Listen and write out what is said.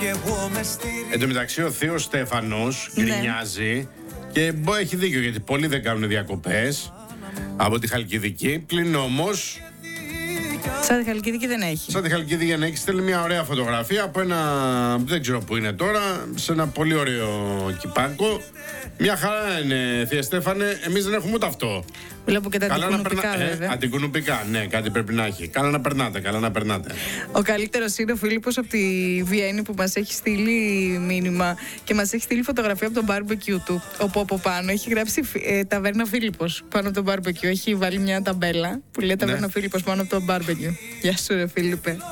Εν τω μεταξύ ο θείος Στέφανος γκρινιάζει και έχει δίκιο, γιατί πολλοί δεν κάνουν διακοπές από τη Χαλκιδική. Πλην όμως σαν τη Χαλκιδική δεν έχει. Σαν τη Χαλκιδική δεν έχει. Στέλνει μια ωραία φωτογραφία από ένα, δεν ξέρω που είναι τώρα, σε ένα πολύ ωραίο κυπάκο. Μια χαρά είναι, θεία Στέφανε. Εμείς δεν έχουμε ούτε αυτό. Βλέπω και τα αντικουνουπικά, βέβαια. Αντικουνουπικά, ναι, κάτι πρέπει να έχει. Καλά να περνάτε. Ο καλύτερος είναι ο Φίλιππος από τη Βιέννη που μας έχει στείλει μήνυμα και μας έχει στείλει φωτογραφία από τον barbecue του. Όπου από πάνω έχει γράψει ταβέρνα Φίλιππος πάνω από τον barbecue. Έχει βάλει μια ταμπέλα που λέει ταβέρνα Φίλιππος πάνω από τον barbecue. Γεια σου, ρε Φίλιππε.